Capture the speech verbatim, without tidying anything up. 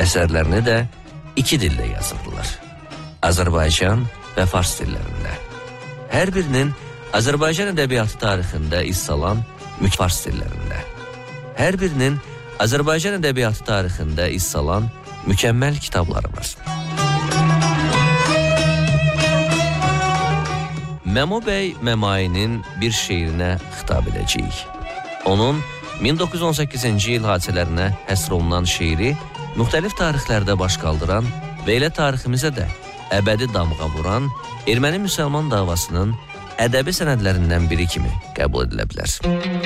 Əsərlərini də iki dildə yazırdılar. Azərbaycan və fars dillərində. Hər birinin Azərbaycan ədəbiyyatı tarixində iz salan fars dillərində. Hər birinin Azərbaycan ədəbiyyatı tarixində iz salan mükəmməl kitabları var. Məmo bəy Məmainin bir şeirinə xitab edəcəyik. Onun min doqquz yüz on səkkizinci il hadisələrinə həsr olunan şeiri müxtəlif tarixlərdə baş qaldıran və elə tariximizə də əbədi damğa vuran erməni-müsəlman davasının ədəbi sənədlərindən biri kimi qəbul edilə bilər.